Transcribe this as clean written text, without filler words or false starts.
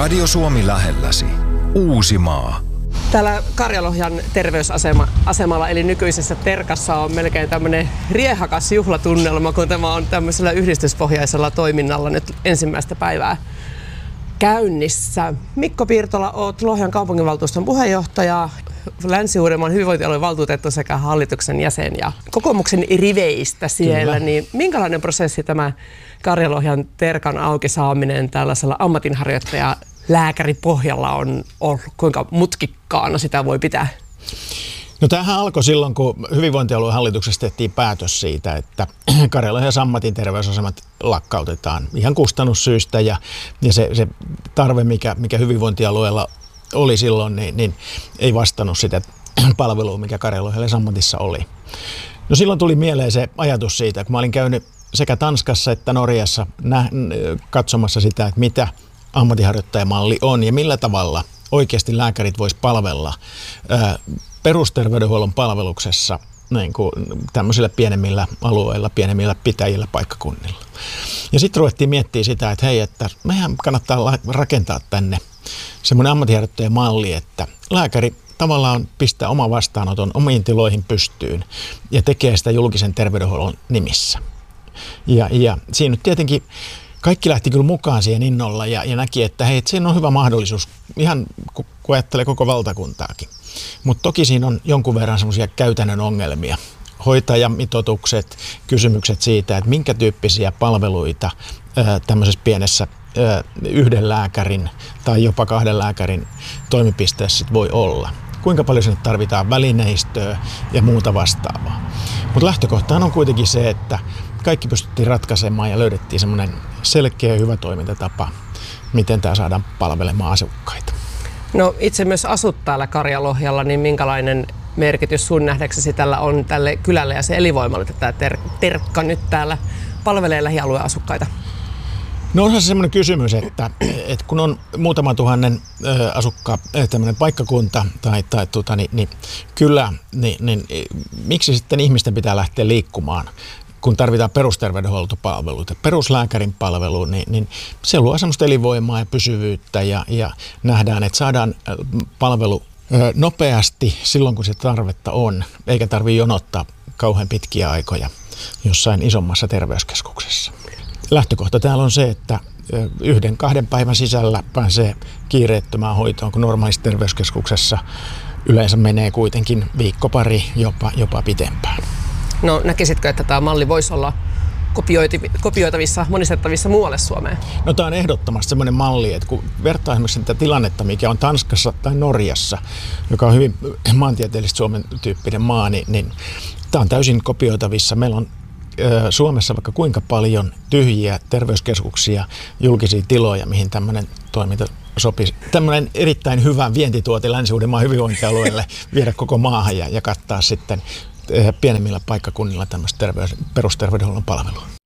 Radio Suomi lähelläsi. Uusimaa. Täällä Karjalohjan terveysasemalla eli nykyisessä Terkassa on melkein tämmöinen riehakas juhlatunnelma, kun tämä on tämmöisellä yhdistyspohjaisella toiminnalla nyt ensimmäistä päivää käynnissä. Mikko Piirtola, olet Lohjan kaupunginvaltuuston puheenjohtaja, Länsi-Uudenmaan hyvinvointialueen valtuutettu sekä hallituksen jäsen ja kokoomuksen riveistä siellä. Niin minkälainen prosessi tämä Karjalohjan Terkan auki saaminen tällaisella ammatinharjoittaja lääkäripohjalla on ollut? Kuinka mutkikkaana sitä voi pitää? No tämähän alkoi silloin, kun hyvinvointialueen hallituksessa tehtiin päätös siitä, että Karjalohjan ammatin terveysasemat lakkautetaan ihan kustannussyistä ja se tarve, mikä hyvinvointialueella oli silloin, niin ei vastannut sitä palvelua, mikä Karjalohjan ammatissa oli. No silloin tuli mieleen se ajatus siitä, kun mä olin käynyt sekä Tanskassa että Norjassa katsomassa sitä, että mitä ammatinharjoittajamalli on ja millä tavalla oikeasti lääkärit vois palvella perusterveydenhuollon palveluksessa niin kuin tämmöisillä pienemmillä alueilla, pienemmillä pitäjillä paikkakunnilla. Ja sitten ruvettiin miettimään sitä, että hei, että mehän kannattaa rakentaa tänne semmoinen ammatinharjoittajamalli, että lääkäri tavallaan pistää oman vastaanoton omiin tiloihin pystyyn ja tekee sitä julkisen terveydenhuollon nimissä. Ja siinä nyt tietenkin kaikki lähti kyllä mukaan siihen innolla ja näki, että hei, siinä on hyvä mahdollisuus, ihan kun ajattelee koko valtakuntaakin. Mutta toki siinä on jonkun verran semmoisia käytännön ongelmia. Hoitajamitoitukset, kysymykset siitä, että minkä tyyppisiä palveluita tämmöisessä pienessä yhden lääkärin tai jopa kahden lääkärin toimipisteessä voi olla. Kuinka paljon sinne tarvitaan välineistöä ja muuta vastaavaa. Mutta lähtökohtaan on kuitenkin se, että kaikki pystyttiin ratkaisemaan ja löydettiin semmoinen selkeä hyvä toimintatapa, miten tämä saadaan palvelemaan asukkaita. No itse myös asut täällä Karjalohjalla, niin minkälainen merkitys sun nähdäksesi tällä on tälle kylälle ja se elinvoimalle, että tämä Terkka nyt täällä palvelee lähialueen asukkaita? No onhan se semmoinen kysymys, että kun on muutaman tuhannen asukkaan tämmöinen paikkakunta tai kylä, niin miksi sitten ihmisten pitää lähteä liikkumaan, kun tarvitaan perusterveydenhuoltopalveluita, peruslääkärin palvelu, niin se luo semmoista elinvoimaa ja pysyvyyttä ja nähdään, että saadaan palvelu nopeasti silloin, kun se tarvetta on, eikä tarvitse jonottaa kauhean pitkiä aikoja jossain isommassa terveyskeskuksessa. Lähtökohta täällä on se, että 1-2 päivän sisällä pääsee kiireettömään hoitoon, kun normaalissa terveyskeskuksessa yleensä menee kuitenkin viikko pari, jopa pitempään. No näkisitkö, että tämä malli voisi olla kopioitavissa, monistettavissa muualle Suomeen? No tämä on ehdottomasti semmoinen malli, että kun vertaa esimerkiksi tätä tilannetta, mikä on Tanskassa tai Norjassa, joka on hyvin maantieteellisesti Suomen tyyppinen maa, niin tämä on täysin kopioitavissa. Meillä on Suomessa vaikka kuinka paljon tyhjiä terveyskeskuksia, julkisia tiloja, mihin tämmöinen toiminta sopisi. Tämmöinen erittäin hyvä vientituote Länsi-Uudenmaan hyvinvointialueelle viedä koko maahan ja kattaa sitten pienemmillä paikkakunnilla tämmöistä perusterveydenhuollon palvelua.